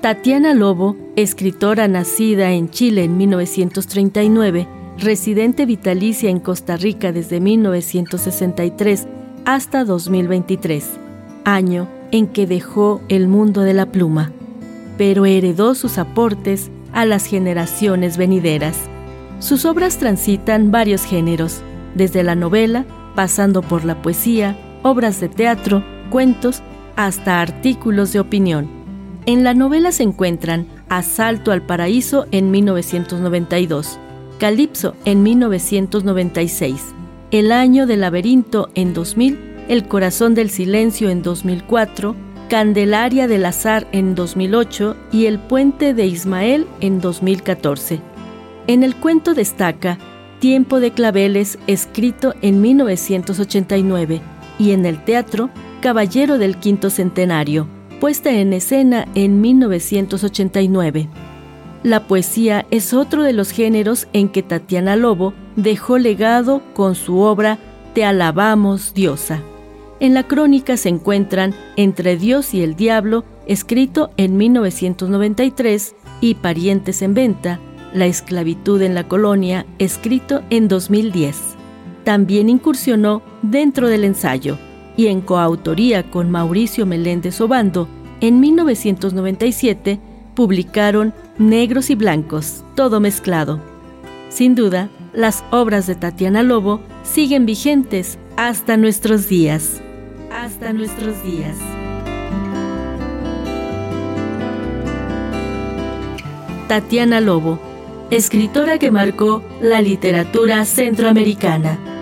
Tatiana Lobo, escritora nacida en Chile en 1939, residente vitalicia en Costa Rica desde 1963 hasta 2023, año en que dejó el mundo de la pluma, pero heredó sus aportes a las generaciones venideras. Sus obras transitan varios géneros, desde la novela, pasando por la poesía, obras de teatro, cuentos, hasta artículos de opinión. En la novela se encuentran Asalto al Paraíso en 1992, Calipso en 1996, El Año del Laberinto en 2000, El Corazón del Silencio en 2004, Candelaria del Azar en 2008 y El Puente de Ismael en 2014. En el cuento destaca Tiempo de Claveles, escrito en 1989, y en el teatro Caballero del Quinto Centenario, puesta en escena en 1989. La poesía es otro de los géneros en que Tatiana Lobo dejó legado con su obra Te alabamos, diosa. En la crónica se encuentran Entre Dios y el Diablo, escrito en 1993, y Parientes en Venta, La esclavitud en la colonia, escrito en 2010. También incursionó dentro del ensayo, y en coautoría con Mauricio Meléndez Obando, en 1997 publicaron Negros y Blancos, todo mezclado. Sin duda, las obras de Tatiana Lobo siguen vigentes hasta nuestros días. Hasta nuestros días. Tatiana Lobo, escritora que marcó la literatura centroamericana.